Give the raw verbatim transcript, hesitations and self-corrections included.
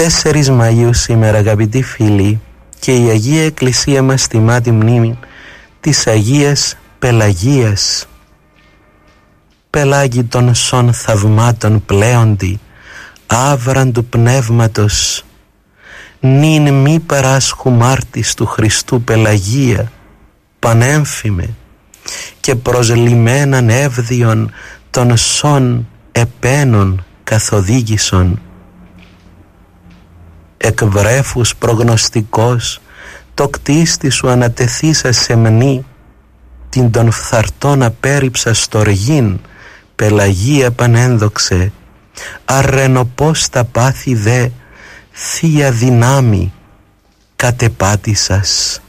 τέσσερις Μαΐου σήμερα, αγαπητοί φίλοι, και η Αγία Εκκλησία μας τιμά τη μνήμη της Αγίας Πελαγίας. Πελάγη των σων θαυμάτων πλέοντη, άβραν του πνεύματος, νυν μη παράσχου μάρτης του Χριστού Πελαγία, πανέμφημε και προσλημέναν εύδιον των σων επένων καθοδήγησον. Εκ βρέφους προγνωστικός το κτίστη σου ανατεθήσα σε μνή, την των φθαρτών απέρριψα στοργήν, Πελαγία πανένδοξε, αρρενοπός τα πάθη δε, θεία δυνάμει κατεπάτησας.